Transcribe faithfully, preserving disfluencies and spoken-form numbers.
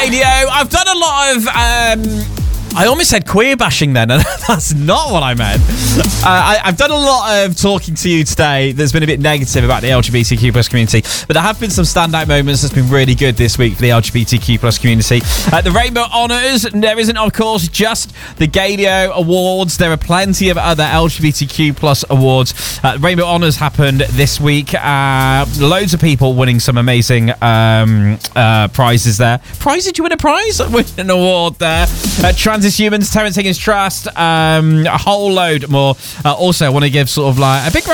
Gadio. I've done a lot of... Um, I almost said queer bashing then, and that's not what I meant. Uh, I, I've done a lot of talking to you today that's been a bit negative about the L G B T Q plus community, but there have been some standout moments that's been really good this week for the L G B T Q plus community. Uh, the Rainbow Honours, there isn't, of course, just the Gadio Awards. There are plenty of other L G B T Q plus awards. Uh, Rainbow Honours happened this week. Uh, loads of people winning some amazing um, uh, prizes there. Prize? Did you win a prize? Win an award there. Uh, Trans Humans, Terence Higgins Trust, um, a whole load more. Uh, also, I want to give sort of like a big